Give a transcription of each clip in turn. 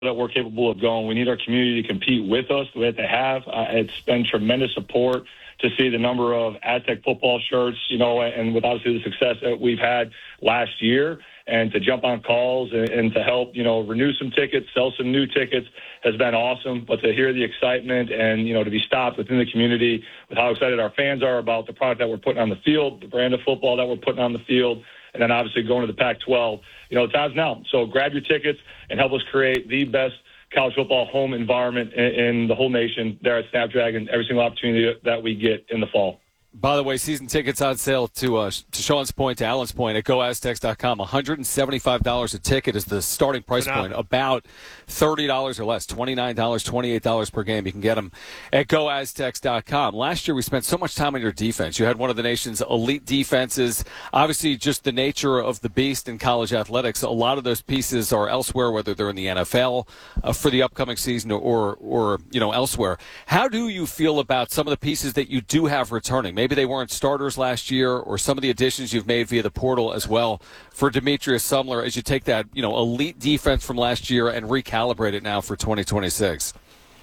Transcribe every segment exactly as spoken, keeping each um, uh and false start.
that we're capable of going. We need our community to compete with us the way that they have. Uh, it's been tremendous support to see the number of Aztec football shirts, you know, and with obviously the success that we've had last year, and to jump on calls and, and to help, you know, renew some tickets, sell some new tickets has been awesome. But to hear the excitement and, you know, to be stopped within the community with how excited our fans are about the product that we're putting on the field, the brand of football that we're putting on the field, and then obviously going to the Pac twelve, you know, the time's now. So grab your tickets and help us create the best college football home environment in, in the whole nation there at Snapdragon every single opportunity that we get in the fall. By the way, season tickets on sale to uh, to Sean's point, to Alan's point, at go aztecs dot com. one hundred seventy-five dollars a ticket is the starting price point, about thirty dollars or less, twenty-nine dollars, twenty-eight dollars per game. You can get them at go aztecs dot com. Last year, we spent so much time on your defense. You had one of the nation's elite defenses. Obviously, just the nature of the beast in college athletics, a lot of those pieces are elsewhere, whether they're in the N F L uh, for the upcoming season or, or, you know, elsewhere. How do you feel about some of the pieces that you do have returning? Maybe they weren't starters last year, or some of the additions you've made via the portal as well for Demetrius Sumler as you take that, you know, elite defense from last year and recalibrate it now for twenty twenty-six.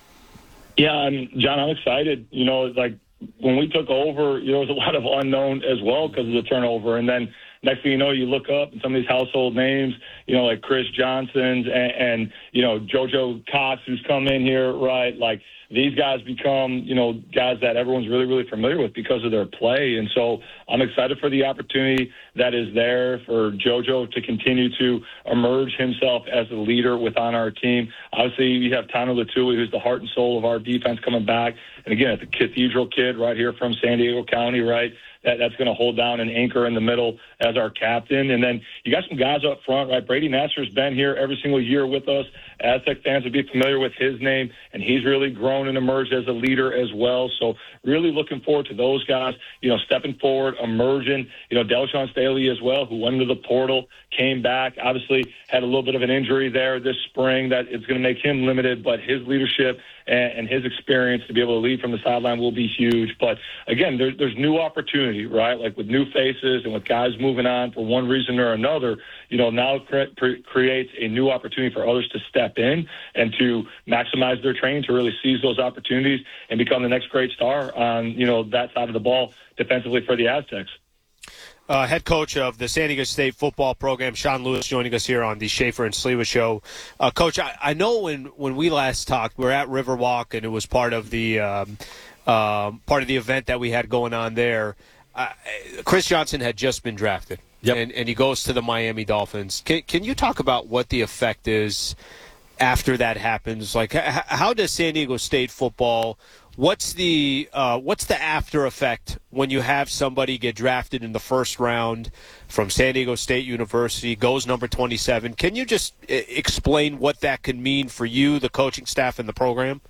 Yeah, and John, I'm excited. You know, like when we took over, you know, there was a lot of unknown as well because of the turnover. And then next thing you know, you look up and some of these household names, you know, like Chris Johnson's and, and you know, JoJo Cox, who's come in here, right? Like, these guys become, you know, guys that everyone's really, really familiar with because of their play. And so I'm excited for the opportunity that is there for JoJo to continue to emerge himself as a leader within our team. Obviously, you have Tano Latui, who's the heart and soul of our defense, coming back. And again, the Cathedral kid right here from San Diego County, right? That, that's going to hold down and anchor in the middle as our captain. And then you got some guys up front, right? Brady Nasser's been here every single year with us. Aztec fans would be familiar with his name, and he's really grown and emerged as a leader as well. So really looking forward to those guys, you know, stepping forward, emerging. You know, Delshon Staley as well, who went into the portal, came back, obviously had a little bit of an injury there this spring that it's going to make him limited, but his leadership and, and his experience to be able to lead from the sideline will be huge. But again, there, there's new opportunity, right? Like with new faces and with guys moving on for one reason or another, you know, now cre- creates a new opportunity for others to step in and to maximize their training, to really seize those opportunities and become the next great star on, you know, that side of the ball defensively for the Aztecs. Uh, head coach of the San Diego State football program, Sean Lewis, joining us here on the Schaefer and Sliwa Show. Uh, Coach, I, I know when, when we last talked, we were at Riverwalk, and it was part of the um, um, part of the event that we had going on there. Uh, Chris Johnson had just been drafted, yep. and, and he goes to the Miami Dolphins. Can, can you talk about what the effect is after that happens? Like, h- how does San Diego State football – What's the uh, what's the after effect when you have somebody get drafted in the first round from San Diego State University, goes number twenty-seven? Can you just I- explain what that could mean for you, the coaching staff, and the program?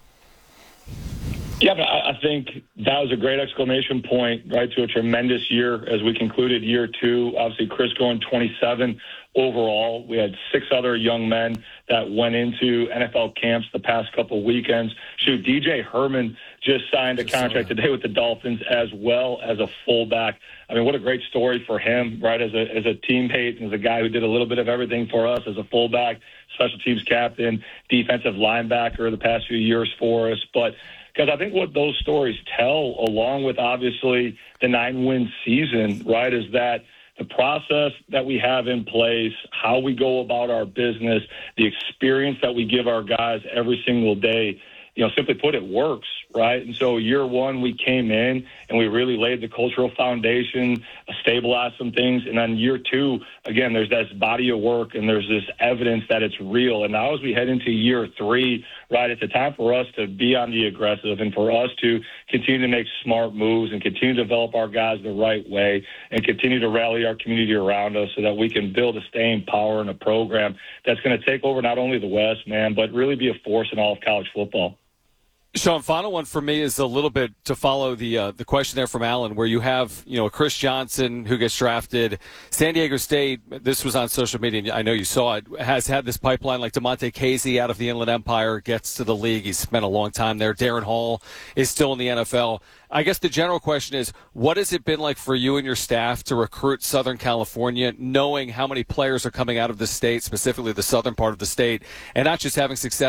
Yeah, but I think that was a great exclamation point, right, to a tremendous year as we concluded year two. Obviously, Chris going twenty-seven overall. We had six other young men that went into N F L camps the past couple weekends. Shoot, D J Herman just signed a contract today with the Dolphins as well as a fullback. I mean, what a great story for him, right, as a as a teammate, as a guy who did a little bit of everything for us as a fullback, special teams captain, defensive linebacker the past few years for us. But because I think what those stories tell, along with obviously the nine-win season, right, is that the process that we have in place, how we go about our business, the experience that we give our guys every single day, you know, simply put, it works, right? And so year one, we came in and we really laid the cultural foundation, stabilized some things. And then year two, again, there's this body of work and there's this evidence that it's real. And now as we head into year three, right, it's a time for us to be on the aggressive and for us to continue to make smart moves and continue to develop our guys the right way and continue to rally our community around us so that we can build a staying power in a program that's going to take over not only the West, man, but really be a force in all of college football. Sean, final one for me is a little bit to follow the uh, the question there from Alan, where you have, you know, Chris Johnson who gets drafted. San Diego State, this was on social media, and I know you saw it, has had this pipeline like DeMonte Casey out of the Inland Empire, gets to the league. He's spent a long time there. Darren Hall is still in the N F L. I guess the general question is, what has it been like for you and your staff to recruit Southern California, knowing how many players are coming out of the state, specifically the southern part of the state, and not just having success